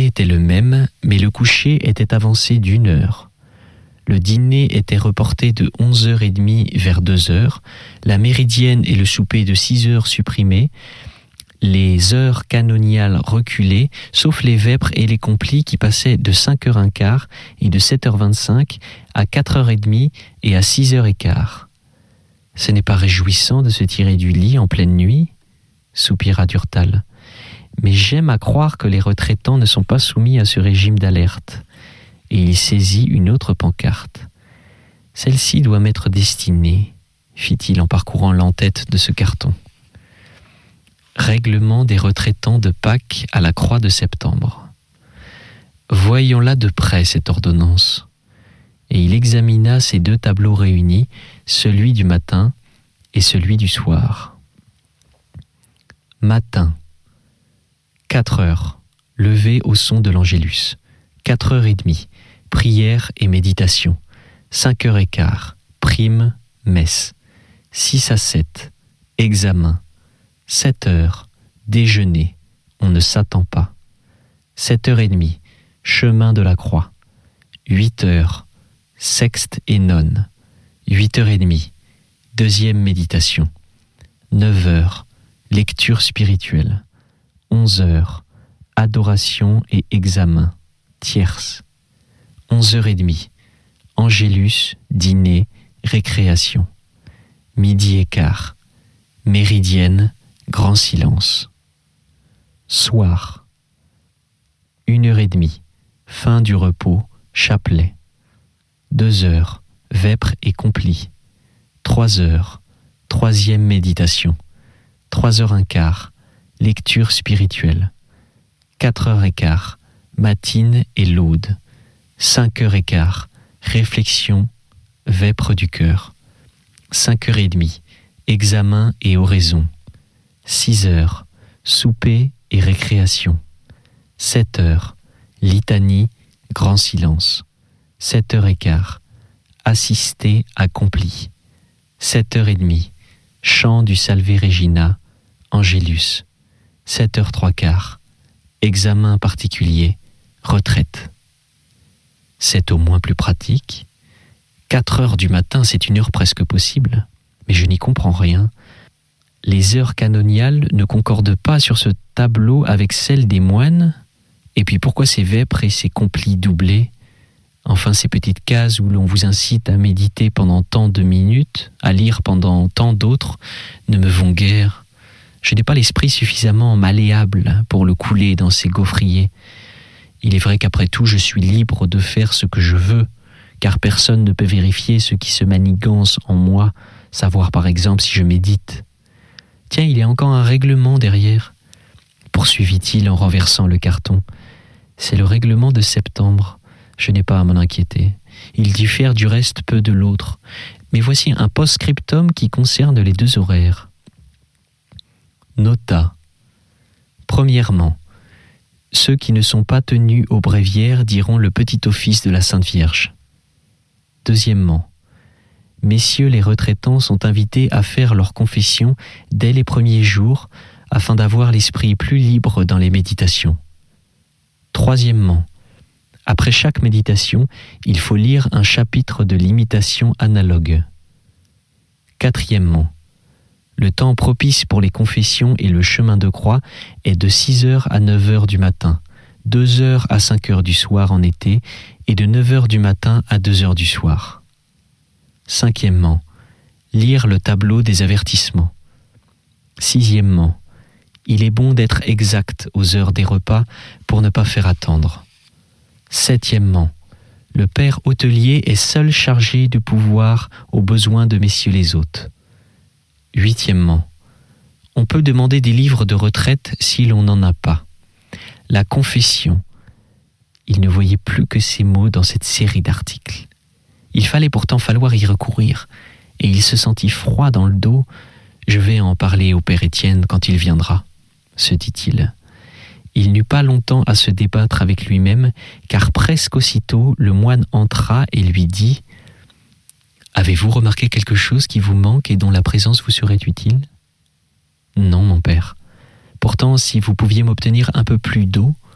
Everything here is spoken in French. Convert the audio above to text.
était le même, mais le coucher était avancé d'1 heure. Le dîner était reporté de 11h30 vers 2h, la méridienne et le souper de 6h supprimés, les heures canoniales reculées, sauf les vêpres et les complis qui passaient de 5h15 et de 7h25 à 4h30 et à 6h15. Ce n'est pas réjouissant de se tirer du lit en pleine nuit, soupira Durtal. Mais j'aime à croire que les retraitants ne sont pas soumis à ce régime d'alerte. Et il saisit une autre pancarte. Celle-ci doit m'être destinée, fit-il en parcourant l'entête de ce carton. Règlement des retraitants de Pâques à la Croix de Septembre. Voyons-la de près, cette ordonnance. Et il examina ces 2 tableaux réunis, celui du matin et celui du soir. Matin. 4 heures. Levé au son de l'Angélus. 4h30. Prière et méditation. 5h15. Prime, messe. 6 à 7. Examen. 7 heures. Déjeuner. On ne s'attend pas. 7h30. Chemin de la croix. 8 heures. Sexte et nonne. 8h30. Deuxième méditation. 9 heures. Lecture spirituelle. 11 heures. Adoration et examen. Tierce. 11h30. Angélus, dîner, récréation. 12h15. Méridienne, grand silence. Soir. 1h30. Fin du repos, chapelet. 2 heures. Vêpres et complis. 3 heures. Troisième méditation. 3h15. Lecture spirituelle. 4h15. Matine et laude. 5h15. Réflexion, vêpres du cœur. 5h30. Examen et oraison. 6 heures. Souper et récréation. 7 heures. Litanie, grand silence. 7h15. Assister accompli. 7h30. Chant du Salve Regina, Angélus. 7h15. Examen particulier, retraite. C'est au moins plus pratique. 4 heures du matin, c'est une heure presque possible, mais je n'y comprends rien. Les heures canoniales ne concordent pas sur ce tableau avec celles des moines. Et puis pourquoi ces vêpres et ces complis doublés? Enfin, ces petites cases où l'on vous incite à méditer pendant tant de minutes, à lire pendant tant d'autres, ne me vont guère. Je n'ai pas l'esprit suffisamment malléable pour le couler dans ces gaufriers. Il est vrai qu'après tout, je suis libre de faire ce que je veux, car personne ne peut vérifier ce qui se manigance en moi, savoir par exemple si je médite. Tiens, il y a encore un règlement derrière, poursuivit-il en renversant le carton. C'est le règlement de septembre. Je n'ai pas à m'en inquiéter. Il diffère du reste peu de l'autre. Mais voici un post-scriptum qui concerne les 2 horaires. Nota. Premièrement, ceux qui ne sont pas tenus au bréviaire diront le petit office de la Sainte Vierge. Deuxièmement, messieurs les retraitants sont invités à faire leur confession dès les premiers jours afin d'avoir l'esprit plus libre dans les méditations. Troisièmement, après chaque méditation, il faut lire un chapitre de l'imitation analogue. Quatrièmement, le temps propice pour les confessions et le chemin de croix est de 6h à 9h du matin, 2h à 5h du soir en été et de 9h du matin à 2h du soir. Cinquièmement, lire le tableau des avertissements. Sixièmement, il est bon d'être exact aux heures des repas pour ne pas faire attendre. Septièmement, le père hôtelier est seul chargé de pouvoir aux besoins de messieurs les hôtes. Huitièmement, on peut demander des livres de retraite si l'on n'en a pas. La confession. Il ne voyait plus que ces mots dans cette série d'articles. Il fallait pourtant falloir y recourir, et il se sentit froid dans le dos. Je vais en parler au père Étienne quand il viendra, se dit-il. Il n'eut pas longtemps à se débattre avec lui-même, car presque aussitôt le moine entra et lui dit « Avez-vous remarqué quelque chose qui vous manque et dont la présence vous serait utile ?»« Non, mon père. Pourtant, si vous pouviez m'obtenir un peu plus d'eau,